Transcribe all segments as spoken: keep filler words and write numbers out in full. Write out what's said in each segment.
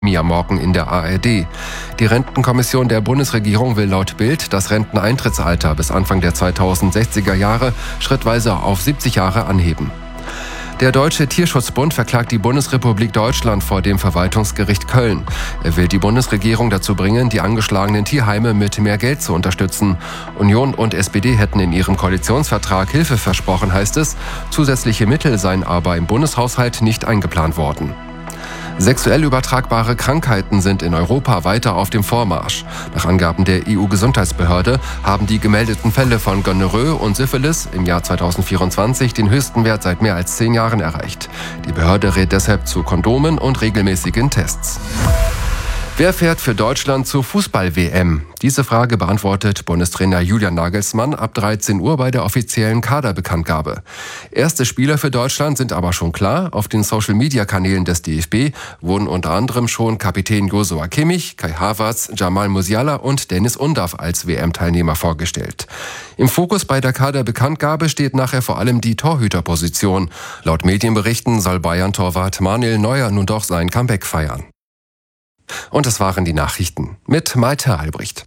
Mia Morken in der A R D. Die Rentenkommission der Bundesregierung will laut Bild das Renteneintrittsalter bis Anfang der zweitausendsechziger Jahre schrittweise auf siebzig Jahre anheben. Der Deutsche Tierschutzbund verklagt die Bundesrepublik Deutschland vor dem Verwaltungsgericht Köln. Er will die Bundesregierung dazu bringen, die angeschlagenen Tierheime mit mehr Geld zu unterstützen. Union und S P D hätten in ihrem Koalitionsvertrag Hilfe versprochen, heißt es. Zusätzliche Mittel seien aber im Bundeshaushalt nicht eingeplant worden. Sexuell übertragbare Krankheiten sind in Europa weiter auf dem Vormarsch. Nach Angaben der E U-Gesundheitsbehörde haben die gemeldeten Fälle von Gonorrhoe und Syphilis im Jahr zweitausendvierundzwanzig den höchsten Wert seit mehr als zehn Jahren erreicht. Die Behörde rät deshalb zu Kondomen und regelmäßigen Tests. Wer fährt für Deutschland zur Fußball-W M? Diese Frage beantwortet Bundestrainer Julian Nagelsmann ab dreizehn Uhr bei der offiziellen Kaderbekanntgabe. Erste Spieler für Deutschland sind aber schon klar. Auf den Social-Media-Kanälen des D F B wurden unter anderem schon Kapitän Joshua Kimmich, Kai Havertz, Jamal Musiala und Dennis Undav als W M-Teilnehmer vorgestellt. Im Fokus bei der Kaderbekanntgabe steht nachher vor allem die Torhüterposition. Laut Medienberichten soll Bayern-Torwart Manuel Neuer nun doch sein Comeback feiern. Und das waren die Nachrichten mit Malte Albrecht.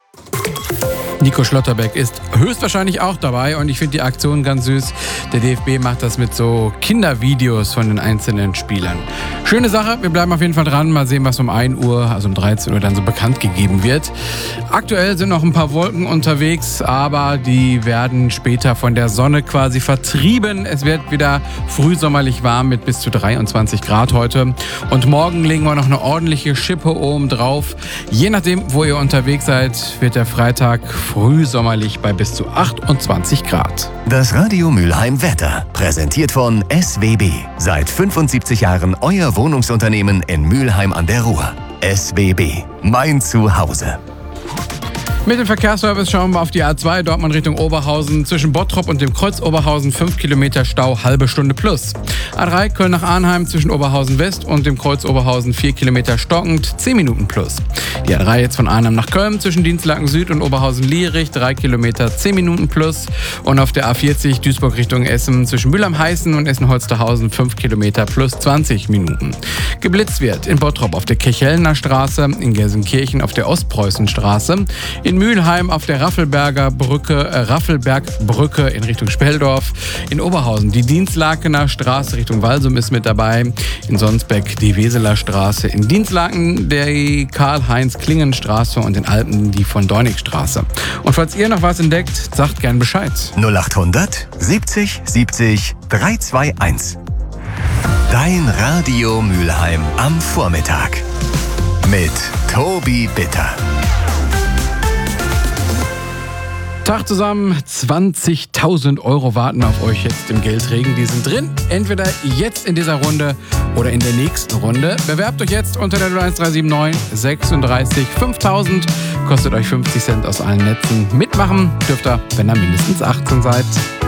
Nico Schlotterbeck ist höchstwahrscheinlich auch dabei und ich finde die Aktion ganz süß. Der D F B macht das mit so Kindervideos von den einzelnen Spielern. Schöne Sache, wir bleiben auf jeden Fall dran. Mal sehen, was um ein Uhr, also um dreizehn Uhr dann so bekannt gegeben wird. Aktuell sind noch ein paar Wolken unterwegs, aber die werden später von der Sonne quasi vertrieben. Es wird wieder frühsommerlich warm mit bis zu dreiundzwanzig Grad heute. Und morgen legen wir noch eine ordentliche Schippe oben drauf. Je nachdem, wo ihr unterwegs seid, wird der Freitag frühsommerlich bei bis zu achtundzwanzig Grad. Das Radio Mülheim Wetter, präsentiert von S W B. Seit fünfundsiebzig Jahren euer Wohnungsunternehmen in Mülheim an der Ruhr. S W B, mein Zuhause. Mit dem Verkehrsservice schauen wir auf die A zwei Dortmund Richtung Oberhausen. Zwischen Bottrop und dem Kreuz Oberhausen fünf Kilometer Stau, halbe Stunde plus. A drei Köln nach Arnheim zwischen Oberhausen West und dem Kreuz Oberhausen vier Kilometer stockend, zehn Minuten plus. Die A drei jetzt von Arnheim nach Köln zwischen Dienstlaken Süd und Oberhausen-Lierich drei Kilometer, zehn Minuten plus. Und auf der A vierzig Duisburg Richtung Essen zwischen Mülheim-Heißen und Essen-Holsterhausen fünf Kilometer plus zwanzig Minuten. Geblitzt wird in Bottrop auf der Kirchhellner Straße, in Gelsenkirchen auf der Ostpreußenstraße, in Mülheim auf der Raffelberger Brücke, äh, Raffelbergbrücke in Richtung Speldorf, in Oberhausen die Dienstlakener Straße Richtung Walsum ist mit dabei, in Sonsbeck die Weseler Straße, in Dienstlaken die Karl-Heinz-Klingen-Straße und in Alpen die von Dornig-Straße. Und falls ihr noch was entdeckt, sagt gern Bescheid. null achthundert siebzig siebzig dreihunderteinundzwanzig. Dein Radio Mülheim am Vormittag mit Tobi Bitter. Tag zusammen, zwanzigtausend Euro warten auf euch jetzt im Geldregen. Die sind drin, entweder jetzt in dieser Runde oder in der nächsten Runde. Bewerbt euch jetzt unter der eins drei sieben neun sechsunddreißig fünftausend. Kostet euch fünfzig Cent aus allen Netzen. Mitmachen dürft ihr, wenn ihr mindestens achtzehn seid.